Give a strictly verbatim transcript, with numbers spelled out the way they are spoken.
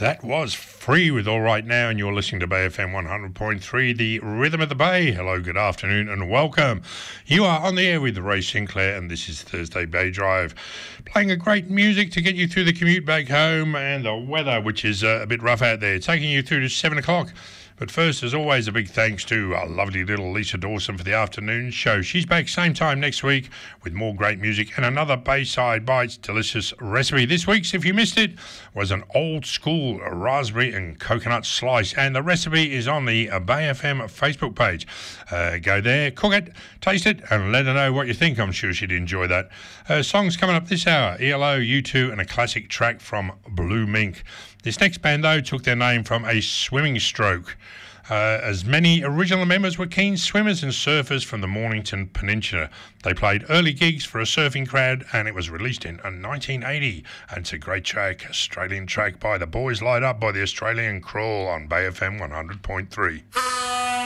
That was Free with All Right Now, and you're listening to Bay F M one hundred point three, the Rhythm of the Bay. Hello, good afternoon, and welcome. You are on the air with Ray Sinclair, and this is Thursday Bay Drive. Playing a great music to get you through the commute back home and the weather, which is uh, a bit rough out there, taking you through to seven o'clock. But first, as always, a big thanks to our lovely little Lisa Dawson for the afternoon show. She's back same time next week with more great music and another Bayside Bites delicious recipe. This week's, if you missed it, was an old school raspberry and coconut slice, and the recipe is on the Bay F M Facebook page. Uh, go there, cook it, taste it, and let her know what you think. I'm sure she'd enjoy that. Uh, songs coming up this hour: E L O, U two, and a classic track from Blue Mink. This next band, though, took their name from a swimming stroke, uh, as many original members were keen swimmers and surfers from the Mornington Peninsula. They played early gigs for a surfing crowd, and it was released in nineteen eighty. And it's a great track, Australian track by the Boys Light Up by the Australian Crawl on Bay F M one hundred point three.